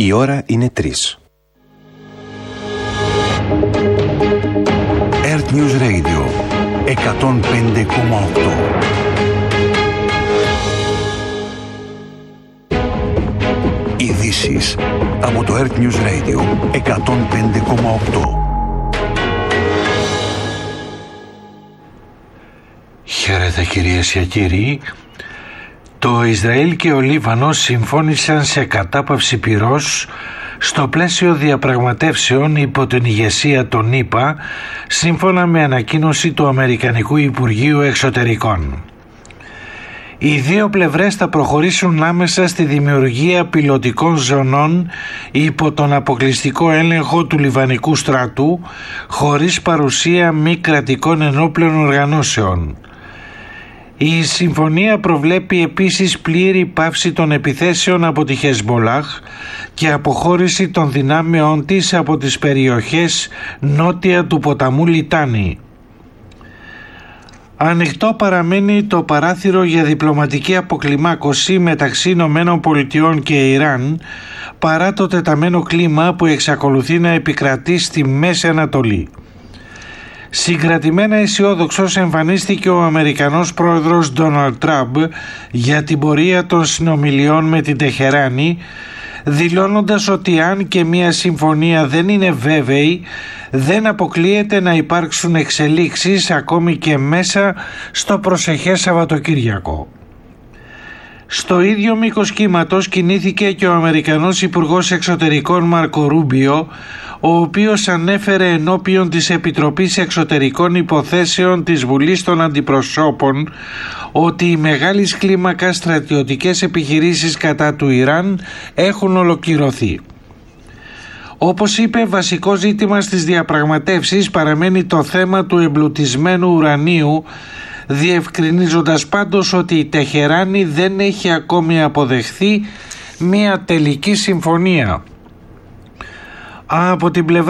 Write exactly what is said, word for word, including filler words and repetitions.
Η ώρα είναι τρεις. Earth News Radio εκατόν πέντε κόμμα οκτώ. Ειδήσεις από το Earth News Radio εκατόν πέντε κόμμα οκτώ. Χαίρετε κυρίες και κύριοι. Το Ισραήλ και ο Λίβανος συμφώνησαν σε κατάπαυση πυρός στο πλαίσιο διαπραγματεύσεων υπό την ηγεσία των ΗΠΑ, σύμφωνα με ανακοίνωση του Αμερικανικού Υπουργείου Εξωτερικών. Οι δύο πλευρές θα προχωρήσουν άμεσα στη δημιουργία πιλωτικών ζωνών υπό τον αποκλειστικό έλεγχο του Λιβανικού στρατού, χωρίς παρουσία μη κρατικών ενόπλων οργανώσεων. Η συμφωνία προβλέπει επίσης πλήρη πάυση των επιθέσεων από τη Χεσμολάχ και αποχώρηση των δυνάμεών της από τις περιοχές νότια του ποταμού Λιτάνη. Ανοιχτό παραμένει το παράθυρο για διπλωματική αποκλιμάκωση μεταξύ Ηνωμένων Πολιτειών και Ιράν, παρά το τεταμένο κλίμα που εξακολουθεί να επικρατεί στη Μέση Ανατολή. Συγκρατημένα αισιόδοξος εμφανίστηκε ο Αμερικανός πρόεδρος Ντόναλντ Τραμπ για την πορεία των συνομιλιών με την Τεχεράνη, δηλώνοντας ότι αν και μια συμφωνία δεν είναι βέβαιη, δεν αποκλείεται να υπάρξουν εξελίξεις ακόμη και μέσα στο προσεχές Σαββατοκύριακο. Στο ίδιο μήκος κύματος κινήθηκε και ο Αμερικανός Υπουργός Εξωτερικών Μάρκο Ρούμπιο, ο οποίος ανέφερε ενώπιον της Επιτροπής Εξωτερικών Υποθέσεων της Βουλής των Αντιπροσώπων ότι οι μεγάλης κλίμακας στρατιωτικές επιχειρήσεις κατά του Ιράν έχουν ολοκληρωθεί. Όπως είπε, βασικό ζήτημα στις διαπραγματεύσεις παραμένει το θέμα του εμπλουτισμένου ουρανίου, διευκρινίζοντας πάντως ότι η Τεχεράνη δεν έχει ακόμη αποδεχθεί μια τελική συμφωνία. Από την πλευρά